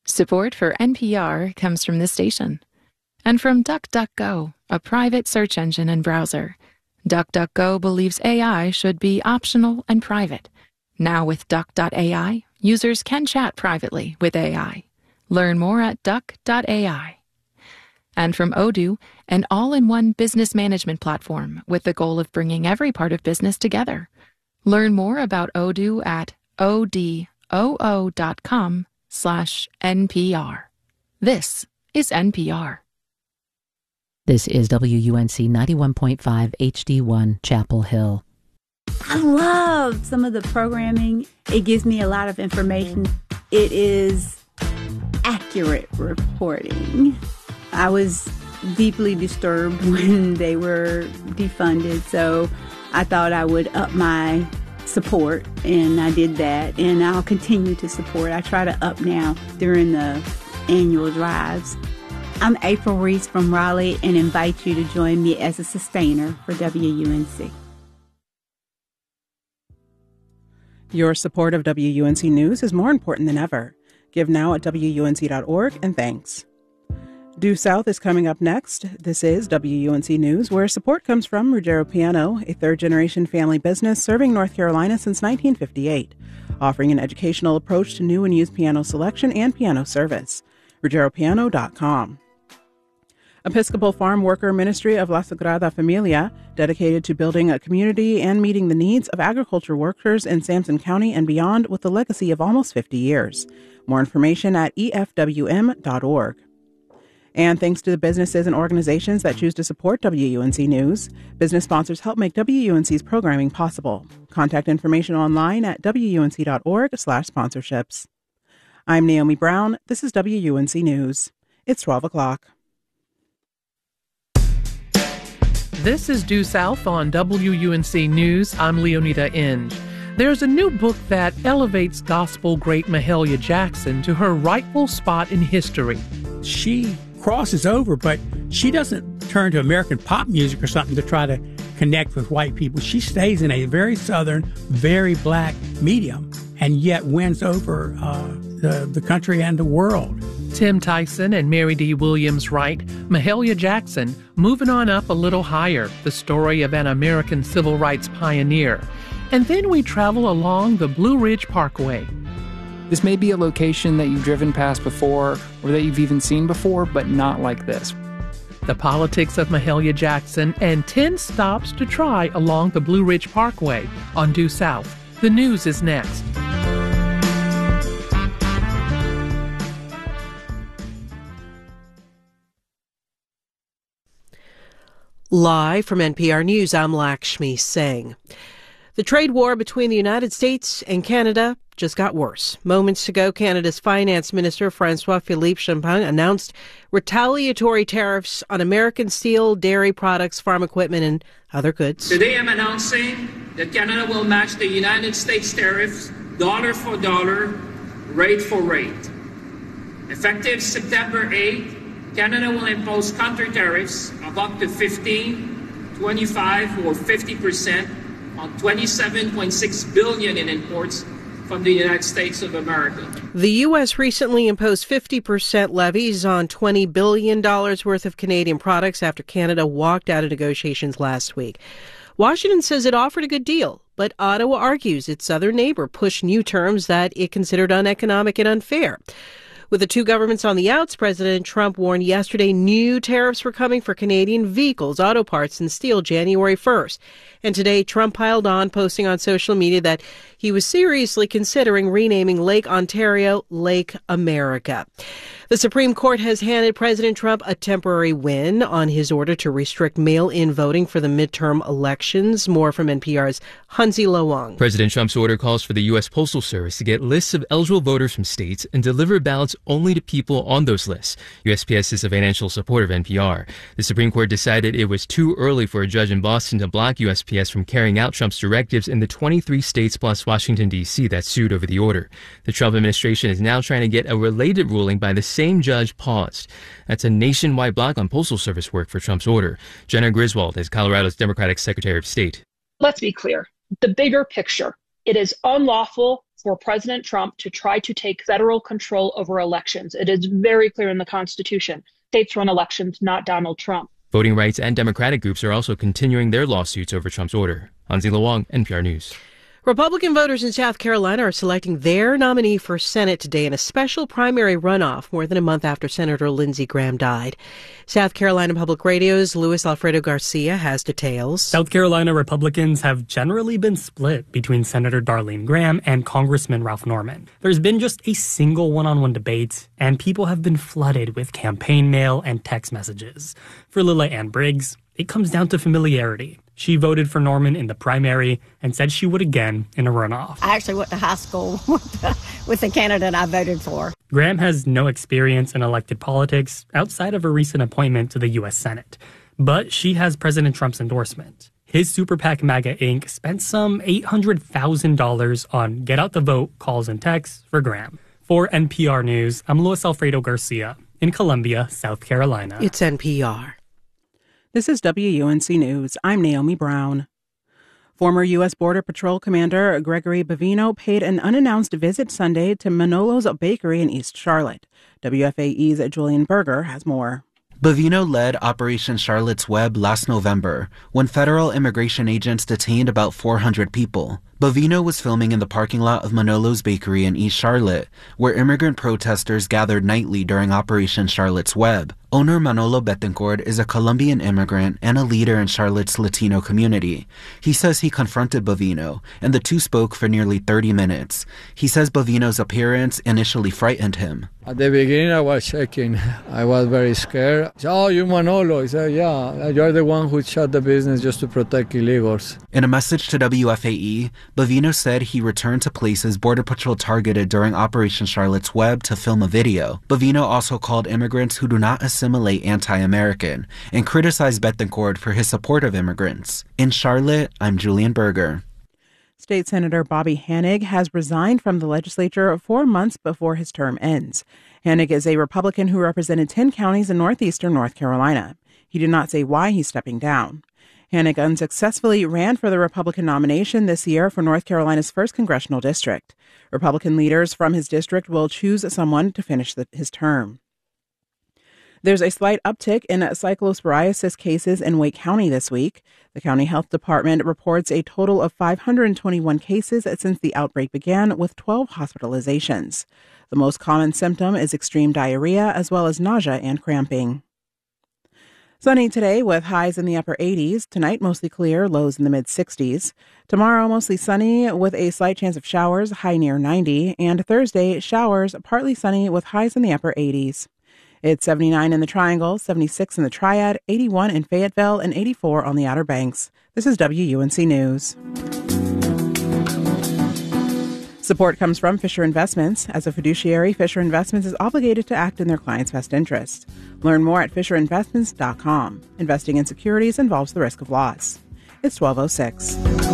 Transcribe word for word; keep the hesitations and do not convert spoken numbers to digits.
Support for N P R comes from this station. And from DuckDuckGo, a private search engine and browser. DuckDuckGo believes A I should be optional and private. Now with Duck dot A I, users can chat privately with A I. Learn more at Duck dot A I. And from Odoo, an all-in-one business management platform with the goal of bringing every part of business together. Learn more about Odoo at odoo dot com slash N P R. This is N P R. This is W U N C ninety-one point five H D one Chapel Hill. I love some of the programming. It gives me a lot of information. It is accurate reporting. I was deeply disturbed when they were defunded, so I thought I would up my support, and I did that, and I'll continue to support. I try to up now during the annual drives. I'm April Reese from Raleigh and invite you to join me as a sustainer for W U N C. Your support of W U N C News is more important than ever. Give now at W U N C dot org, and thanks. Due South is coming up next. This is W U N C News, where support comes from Ruggiero Piano, a third-generation family business serving North Carolina since nineteen fifty-eight, offering an educational approach to new and used piano selection and piano service. Ruggiero Piano dot com. Episcopal Farm Worker Ministry of La Sagrada Familia, dedicated to building a community and meeting the needs of agriculture workers in Sampson County and beyond with a legacy of almost fifty years. More information at E F W M dot org. And thanks to the businesses and organizations that choose to support W U N C News, business sponsors help make W U N C's programming possible. Contact information online at W U N C dot org slash sponsorships. I'm Naomi Brown. This is W U N C News. It's twelve o'clock. This is Due South on W U N C News. I'm Leonida Inge. There's a new book that elevates gospel great Mahalia Jackson to her rightful spot in history. She crosses over, but she doesn't turn to American pop music or something to try to connect with white people. She stays in a very Southern, very black medium, and yet wins over uh, the, the country and the world. Tim Tyson and Mary D. Williams write, Mahalia Jackson, moving on up a little higher, the story of an American civil rights pioneer. And then we travel along the Blue Ridge Parkway. This may be a location that you've driven past before or that you've even seen before, but not like this. The politics of Mahalia Jackson and ten stops to try along the Blue Ridge Parkway on Due South. The news is next. Live from N P R News, I'm Lakshmi Singh. The trade war between the United States and Canada just got worse. Moments ago, Canada's Finance Minister François-Philippe Champagne announced retaliatory tariffs on American steel, dairy products, farm equipment, and other goods. Today I'm announcing that Canada will match the United States tariffs dollar for dollar, rate for rate. Effective September eighth, Canada will impose counter tariffs of up to fifteen, twenty-five, or fifty percent on twenty-seven point six billion dollars in imports from the United States of America. The U S recently imposed fifty percent levies on twenty billion dollars worth of Canadian products after Canada walked out of negotiations last week. Washington says it offered a good deal, but Ottawa argues its southern neighbor pushed new terms that it considered uneconomic and unfair. With the two governments on the outs, President Trump warned yesterday new tariffs were coming for Canadian vehicles, auto parts, and steel January first. And today, Trump piled on, posting on social media that he was seriously considering renaming Lake Ontario Lake America. The Supreme Court has handed President Trump a temporary win on his order to restrict mail-in voting for the midterm elections. More from N P R's Hansi Lo Wang. President Trump's order calls for the U S Postal Service to get lists of eligible voters from states and deliver ballots only to people on those lists. U S P S is a financial supporter of N P R. The Supreme Court decided it was too early for a judge in Boston to block U S P S from carrying out Trump's directives in the twenty-three states plus Washington, D C that sued over the order. The Trump administration is now trying to get a related ruling by the same judge paused. That's a nationwide block on Postal Service work for Trump's order. Jenna Griswold is Colorado's Democratic Secretary of State. Let's be clear. The bigger picture. It is unlawful. It's for President Trump to try to take federal control over elections. It is very clear in the Constitution. States run elections, not Donald Trump. Voting rights and Democratic groups are also continuing their lawsuits over Trump's order. Hansi Wang, N P R News. Republican voters in South Carolina are selecting their nominee for Senate today in a special primary runoff more than a month after Senator Lindsey Graham died. South Carolina Public Radio's Luis Alfredo Garcia has details. South Carolina Republicans have generally been split between Senator Darlene Graham and Congressman Ralph Norman. There's been just a single one-on-one debate, and people have been flooded with campaign mail and text messages. For Lila Ann Briggs, it comes down to familiarity. She voted for Norman in the primary and said she would again in a runoff. I actually went to high school with the, with the candidate I voted for. Graham has no experience in elected politics outside of a recent appointment to the U S Senate, but she has President Trump's endorsement. His Super PAC MAGA Incorporated spent some eight hundred thousand dollars on get out the vote calls and texts for Graham. For N P R News, I'm Luis Alfredo Garcia in Columbia, South Carolina. It's N P R. This is W U N C News. I'm Naomi Brown. Former U S. Border Patrol Commander Gregory Bavino paid an unannounced visit Sunday to Manolo's Bakery in East Charlotte. W F A E's Julian Berger has more. Bavino led Operation Charlotte's Web last November when federal immigration agents detained about four hundred people. Bavino was filming in the parking lot of Manolo's Bakery in East Charlotte, where immigrant protesters gathered nightly during Operation Charlotte's Web. Owner Manolo Betancourt is a Colombian immigrant and a leader in Charlotte's Latino community. He says he confronted Bavino, and the two spoke for nearly thirty minutes. He says Bavino's appearance initially frightened him. At the beginning, I was shaking. I was very scared. Oh, you Manolo. He said, yeah, you're the one who shut the business just to protect illegals. In a message to W F A E, Bavino said he returned to places Border Patrol targeted during Operation Charlotte's Web to film a video. Bavino also called immigrants who do not assimilate anti-American and criticized Betancourt for his support of immigrants. In Charlotte, I'm Julian Berger. State Senator Bobby Hanig has resigned from the legislature four months before his term ends. Hanig is a Republican who represented ten counties in northeastern North Carolina. He did not say why he's stepping down. Hanig unsuccessfully ran for the Republican nomination this year for North Carolina's first congressional district. Republican leaders from his district will choose someone to finish the, his term. There's a slight uptick in cyclosporiasis cases in Wake County this week. The county health department reports a total of five hundred twenty-one cases since the outbreak began, with twelve hospitalizations. The most common symptom is extreme diarrhea, as well as nausea and cramping. Sunny today with highs in the upper eighties. Tonight, mostly clear, lows in the mid-sixties. Tomorrow, mostly sunny with a slight chance of showers, high near ninety. And Thursday, showers, partly sunny with highs in the upper eighties. It's seventy-nine in the Triangle, seventy-six in the Triad, eighty-one in Fayetteville, and eighty-four on the Outer Banks. This is W U N C News. Support comes from Fisher Investments. As a fiduciary, Fisher Investments is obligated to act in their clients' best interest. Learn more at fisher investments dot com. Investing in securities involves the risk of loss. It's twelve oh six.